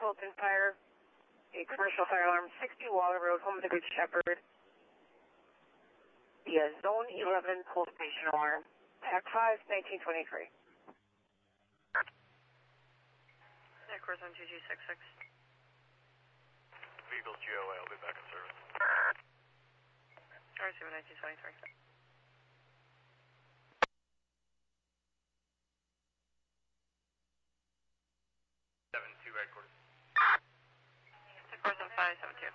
Fulton Fire, a commercial fire alarm, 60 Waller Road, home of the Good Shepherd. The Zone 11 pole station alarm, Act 5, 1923. Yeah, course on 2266. Vehicles GOA, I'll be back in service. RC 1923. 7-2 headquarters. Yeah, course on 572.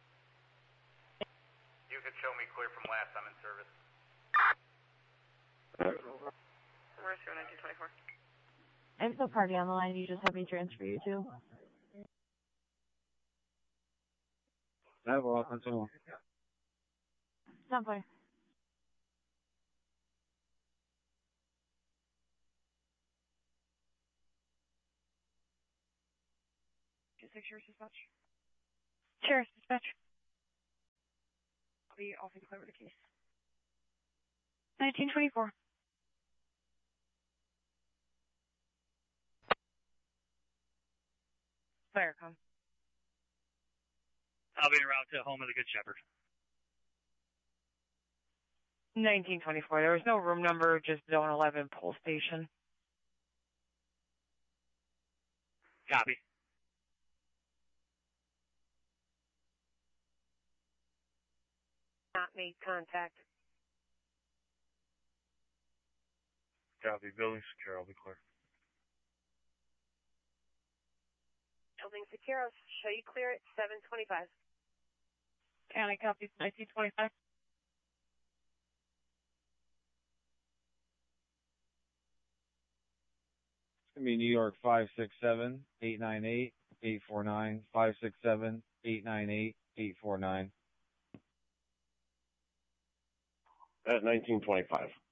You could show me clear from last, I'm in service. RC 1924. I have the party on the line. You just have me transfer you to. Not fine. Sheriff's Dispatch. Sheriff's Dispatch. I'll be off and clear with the case. 1924. Firecom. I'll be en route to home of the Good Shepherd. 1924. There was no room number, just Zone 11 pole station. Copy. Not made contact. Copy, building secure, I'll be clear. Building secure, I'll show you clear at 725. County copy 1925. It's going to be New York 567-898-849, 567-898-849. At 1925.